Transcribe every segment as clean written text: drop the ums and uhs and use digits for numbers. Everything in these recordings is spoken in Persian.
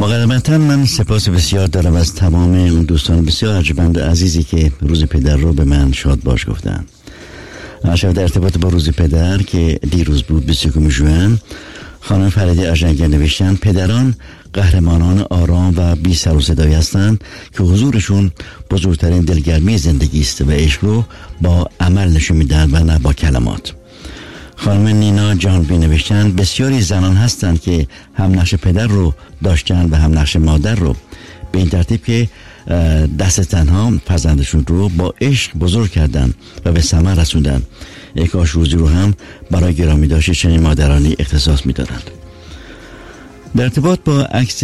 مقدمتاً من سپاس بسیار دارم از تمام اون دوستان بسیار ارجمند و عزیزی که روز پدر رو به من شاد باش گفتن. عشق در ارتباط با روز پدر که دیروز بود 21 ژوئن، خانم فریده آژنگر نوشتن پدران قهرمانان آرام و بی سر و صدایی هستند که حضورشون بزرگترین دلگرمی زندگی است و عشق رو با عمل نشون میدن و نه با کلمات. خانم نینا جانبی نوشتن بسیاری زنان هستند که هم نقش پدر رو داشتن و هم نقش مادر رو، به این ترتیب که دست تنها فرزندشون رو با عشق بزرگ کردن و به ثمر رسوندن. یک کاش روزی رو هم برای گرامی داشته چنین مادرانی اختصاص میدادند. در ارتباط با عکس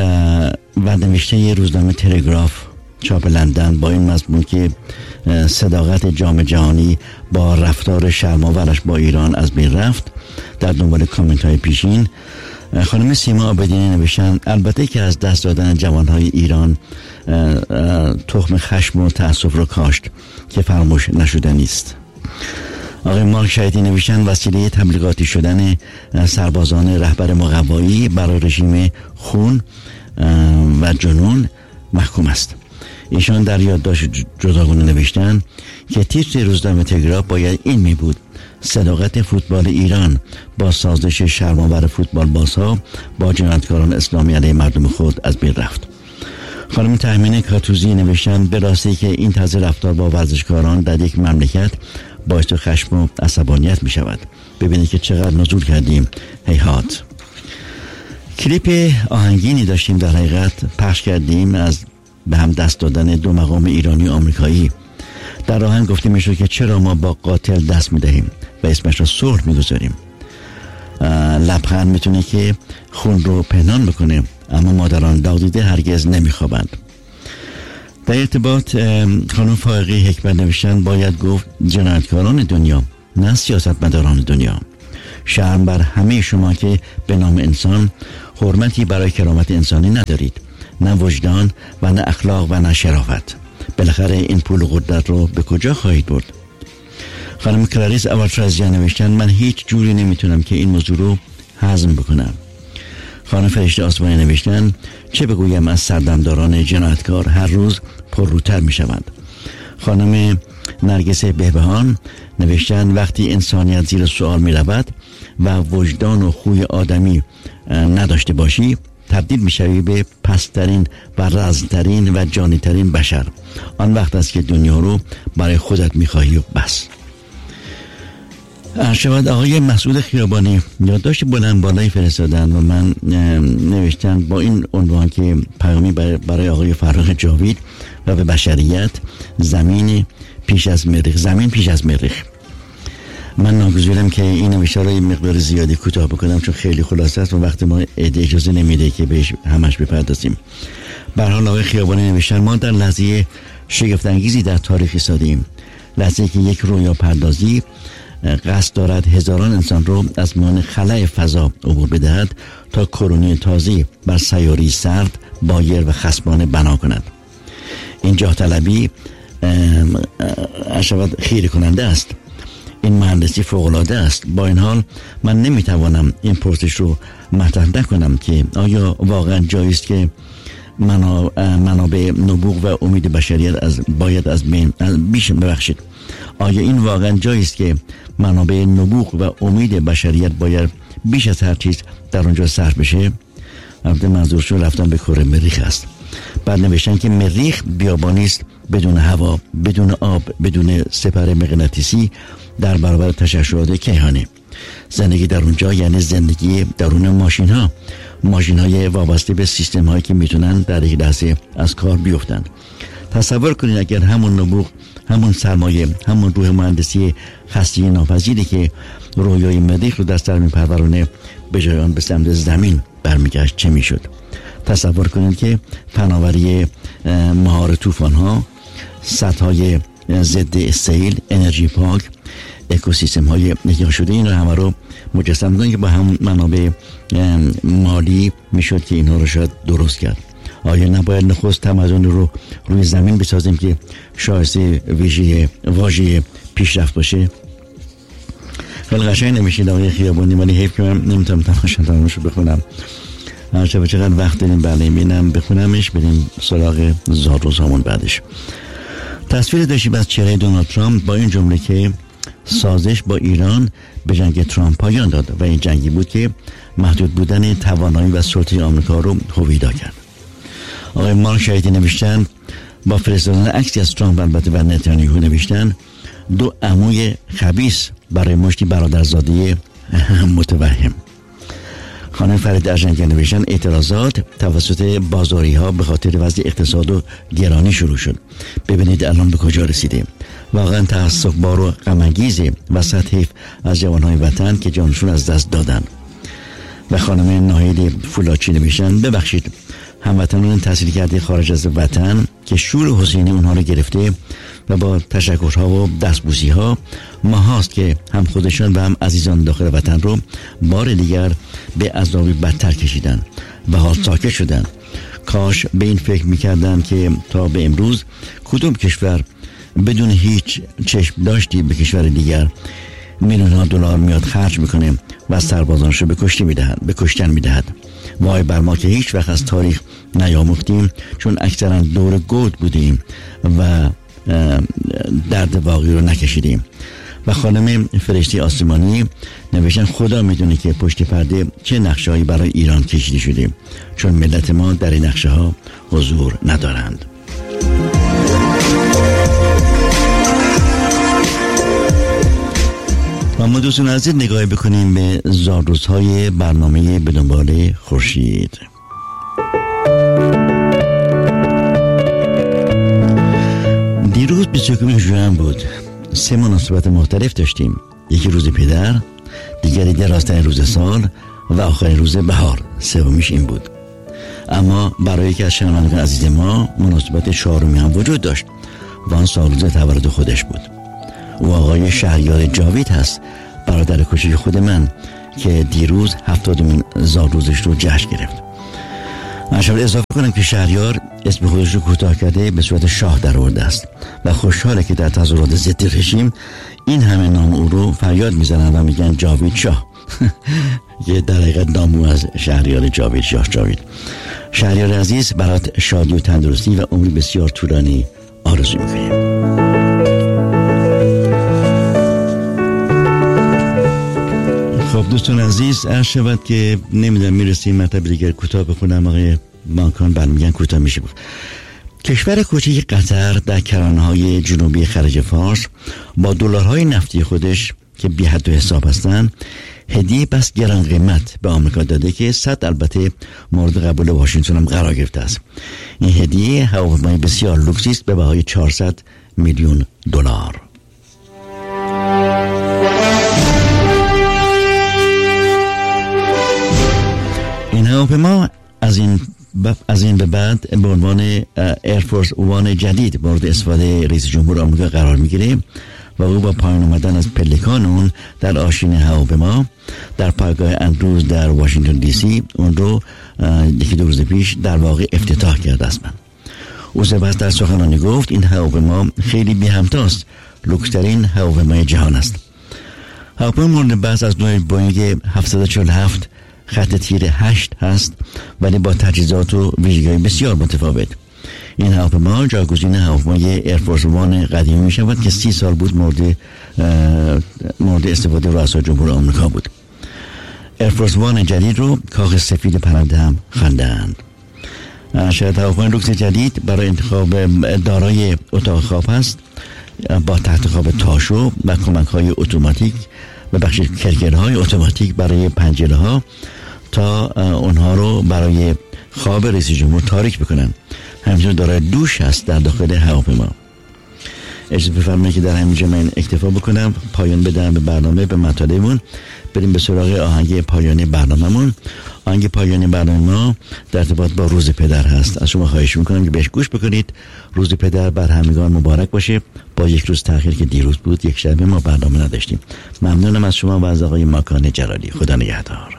و نوشته روزنامه تلگراف چاپ لندن با این مضمون که صداقت جام جهانی با رفتار شرم‌آورش با ایران از بین رفت، در دنبال کامنت های پیشین خانم سیما عابدینی نوشتن البته که از دست دادن جوانهای ایران تخم خشم و تأسف را کاشت که فراموش نشدنی است. آقای مارک شهیدی نوشتن وسیله تبلیغاتی شدن سربازان رهبر مقوایی برای رژیم خون و جنون محکوم است. ایشان در یادداشت جداگانه نوشتن که تیتر روزنامه تلگراف باید این می بود: صداقت فوتبال ایران با سازش شرم‌آور فوتبال بازها با جنایتکاران اسلامی علیه مردم خود از بین رفت. خانم تهمینه کاتوزی نوشتن به راستی که این طرز رفتار با ورزشکاران در یک مملکت باعث خشم و عصبانیت می شود. ببینید که چقدر نزول کردیم. هیهات. کلیپ آهنگینی داشتیم در حقیقت پخش کردیم از به هم دست دادن دو مقام ایرانی و آمریکایی. در آهنگ گفته میشه که چرا ما با قاتل دست میدهیم و اسمش را صلح میگذاریم. لبخند میتونه که خون رو پنهان بکنه، اما مادران داغ هرگز نمیخوابند. در ارتباط خانم فائقی حکمت نوشتن باید گفت جنایتکاران دنیا نه سیاستمداران دنیا. شرم بر همه شما که به نام انسان حرمتی برای کرامت انسانی ندارید، نه وجدان و نه اخلاق و نه شرافت. بالاخره این پول و قدرت رو به کجا خواهید برد؟ خانم کلاریس اولترازیان نوشتن من هیچ جوری نمیتونم که این موضوع رو هضم بکنم. خانم فرشته آسمانی نوشتن چه بگویم از سردمداران جنایتکار هر روز پرروتر میشوند. خانم نرگس بهبهان نوشتن وقتی انسانیت زیر سوال میرود و وجدان و خوی آدمی نداشته باشی تبدیل میشوی به پسترین و رزلترین و جانیترین بشر. آن وقت است که دنیا رو برای خودت میخواهی و بس. شود آقای مسعود خیابانی یادداشت بلند بالایی فرستادن و من نوشتن با این عنوان که پیامی برای آقای فرخ جاوید و به بشریت: زمین پیش از مریخ. زمین پیش از مریخ. من ناگزیرم که این نوشته رو مقدار زیادی کوتاه بکنم چون خیلی خلاصه است و وقت ما اجازه نمیده که بهش همش بپردازیم. به هر حال آقای خیابانی نوشتن ما در لحظه شگفت انگیزی در تاریخ ایستادیم، لحظه‌ای که یک رویا پردازی قصد دارد هزاران انسان رو از میان خلأ فضا عبور بدهد تا کرونی تازی بر سیاری سرد، بایر و خصمانه بنا کند. این جاه طلبی شود خیره کننده است. این مهندسی فوق‌العاده است. با این حال من نمیتوانم این پرسش رو مطرح نکنم که آیا واقعا جایی است که منابع نبوغ و امید بشریت باید از بین ببخشید آیا این واقعا جایی است که منابع نبوغ و امید بشریت باید بیش از هر چیز در اونجا صرف بشه؟ البته منظورشون رفتن به کره مریخ است. بعد نوشتن که مریخ بیابانی است بدون هوا، بدون آب، بدون سپر مغناطیسی در برابر تشعشعات کیهانی. زندگی در اونجا یعنی زندگی درون ماشین های وابسته به سیستم هایی که میتونن در یک لحظه از کار بیفتن. تصور کنید اگر همون نبوغ، همون سرمایه، همون روح مهندسی خستگی ناپذیری که رویای مریخ رو در سر میپرورونه به جای آن به سمت زمین برمیگشت چه میشد؟ تصور کنید که فناوری مهار طوفان ها، سدهای ضد سیل، انرژی پاک، اکوسیستم های احیا شده این رو همه رو مجسم کنید که با هم منابع مالی میشد که اینها رو شاید درست کرد. آیا نباید نخست تمدن رو روی زمین بسازیم که شایسته واژه پیشرفت باشه؟ خیلی قشنگ نمیشید آقای خیابانی، ولی حیف که من نمیتونم تماشاشو بخونم. هر شب چقدر وقت داریم بله بینم بخونمش، بریم سراغ زادروز همون بعدش. تصویر داشتیم از چهره دونالد ترامپ با این جمله که سازش با ایران به جنگ ترامپ پایان داد و این جنگی بود که محدود بودن توانایی و سلطه آمریکا رو هویدا کرد. آقای مارک شهیدی نوشتن با فرستادن عکسی از ترامپ البته و نتانیاهو نوشتن دو عموی خبیث برای مشتی برادرزاده متوهم. خانم فرید ارجنگل نوشتن اعتراضات توسط بازاری ها به خاطر وضع اقتصاد و گرانی شروع شد. ببینید الان به کجا رسیده. واقعا تأسف‌بار و غم‌انگیزه و حیف از جوانهای وطن که جانشون از دست دادن. و خانم ناهید فولادچی نوشتن ببخشید هموطنان تحصیل کرده خارج از وطن که شور حسینی اونها رو گرفته و با تشکرها و دستبوسی ها ماهاست که هم خودشان و هم عزیزان داخل وطن رو بار دیگر به عذابی بدتر کشیدن و حال ساکت شدن. کاش به این فکر میکردن که تا به امروز کدوم کشور بدون هیچ چشم داشتی به کشور دیگر میلیون‌ها دلار میاد خرج میکنه و سربازانش رو به کشتن میدهد. وای بر ما که هیچ وقت از تاریخ نیاموختیم، چون اکثرا دور گود بودیم و درد واقعی رو نکشیدیم. و خانم فرشته آسمانی نوشتن خدا میدونه که پشت پرده چه نقشه‌هایی برای ایران کشیده شده، چون ملت ما در این نقشه‌ها حضور ندارند. و ما دوستان عزیز نگاهی بکنیم به زادروزهای برنامه به دنبال خورشید. دیروز 21 ژوئن بود. 3 مناسبت مختلف داشتیم. یکی روز پدر، دیگری درازترین روز سال و آخرین روز بهار، سومیش این بود. اما برای یکی از شنوندگان عزیز ما مناسبت 4می هم وجود داشت و آن سالروز تولد خودش بود. او آقای شهریار جاوید هست، برادر کوچک خود من که دیروز 70مین زادروزش رو جشن گرفت. من اضافه کنم که شهریار اسم خودش رو کوتاه کرده به صورت شاه در آورده است و خوشحاله که در تظاهرات ضد رژیم این همه نام او رو فریاد میزنن و میگن جاوید شاه. یه در حقیقت نام او از شهریار جاوید، شاه جاوید. شهریار عزیز برات شادی و تندرستی و عمری بسیار طولانی آرزو میکنیم. خب دوستان عزیز عرض شود که نمیدونم میرسیم مرتبه دیگر کوتاه بخونم. آقای مانکان برمیگن کوتاه میشه بود. کشور کوچک قطر در کرانه‌های جنوبی خلیج فارس با دلارهای نفتی خودش که بی حد و حساب هستن هدیه بس گران قیمت به آمریکا داده که 100 البته مورد قبول واشنگتن هم قرار گرفته است. این هدیه هواپیمای بسیار لوکسی است به بهای 400 میلیون دلار. این هواپیما از این به بعد به عنوان ایرفورس وان جدید مورد استفاده رئیس جمهور آمریکا قرار میگیره و او با پایین اومدن از پلکان اون در آشین هواپیما در پایگاه اندروز در واشنگتن دی سی اون رو 1-2 روز پیش در واقع افتتاح کرده است. او سپس در سخنرانی گفت این هواپیما خیلی بی همتاست، لوکس‌ترین هواپیمای جهان است. هواپیما مورد بحث از نوع بوینگ 747 خط تیر 8 هست ولی با تجهیزات و ویژگی‌های بسیار متفاوت. این هواپیما جایگزین هواپیمای ایرفورس وان قدیمی می شود که 30 سال بود مورد استفاده رؤسای جمهور آمریکا بود. ایرفورس وان جدید رو کاخ سفید پرنده هم خواندند. شاید هواپیمای لوکس جدید برای انتخاب دارای اتاق خواب هست با تحت خواب تاشو و کمک‌های اتوماتیک و بخش کرکرهای اتوماتیک برای پنجره ها تا اونها رو برای خواب رئیس جمهور تاریک بکنن. همچنین دارای دوش هست در داخل هواپیما. اجازه بفرمایید که در همینجا من اکتفا بکنم، پایان بدم به برنامه، به مطالبمون. بریم به سراغ آهنگ پایانی برنامه‌مون. آهنگ پایانی برنامه ما در ارتباط با روز پدر هست. از شما خواهش میکنم که بهش گوش بکنید. روز پدر بر همگان مبارک باشه. با یک روز تأخیر که دیروز بود، یک شنبه ما برنامه نداشتیم. ممنونم از شما و از آقای ماکان جلالی. خدا نگهدار.